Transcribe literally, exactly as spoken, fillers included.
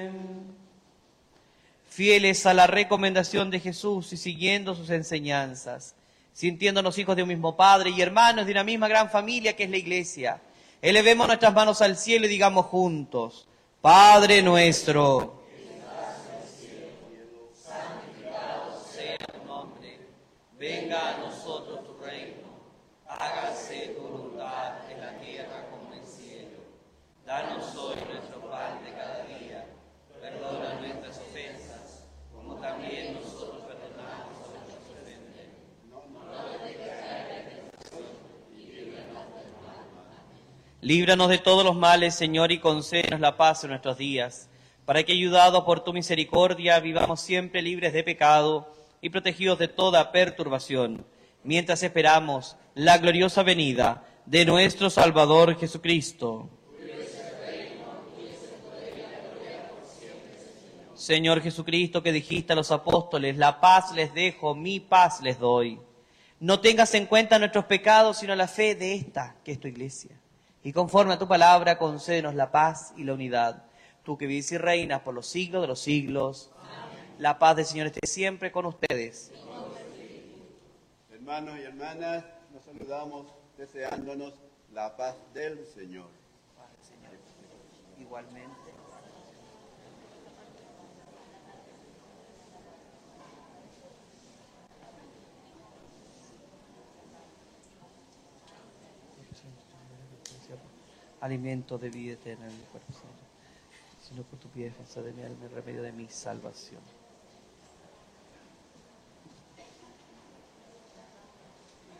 Fieles a la recomendación de Jesús y siguiendo sus enseñanzas, sintiéndonos hijos de un mismo Padre y hermanos de una misma gran familia que es la Iglesia, elevemos nuestras manos al cielo y digamos juntos: Padre nuestro, que estás en el cielo, santificado sea tu nombre, venga a nosotros tu reino, hágase tu voluntad en la tierra como en el cielo. Danos hoy nuestro pan de cada día, perdona nuestras ofensas, como también nosotros perdonamos a los que nos ofenden. No nos dejes caer en tentación y líbranos del mal. Líbranos de todos los males, Señor, y concédenos la paz en nuestros días, para que, ayudados por tu misericordia, vivamos siempre libres de pecado y protegidos de toda perturbación, mientras esperamos la gloriosa venida de nuestro Salvador Jesucristo. Señor Jesucristo, que dijiste a los apóstoles: la paz les dejo, mi paz les doy. No tengas en cuenta nuestros pecados, sino la fe de esta, que es tu Iglesia. Y conforme a tu palabra, concédenos la paz y la unidad. Tú que vives y reinas por los siglos de los siglos. Amén. La paz del Señor esté siempre con ustedes. Hermanos y hermanas, nos saludamos deseándonos la paz del Señor. Paz del Señor. Igualmente. Alimento de vida eterna en mi cuerpo, Señor, sino por tu pie defensa de mi alma y remedio de mi salvación.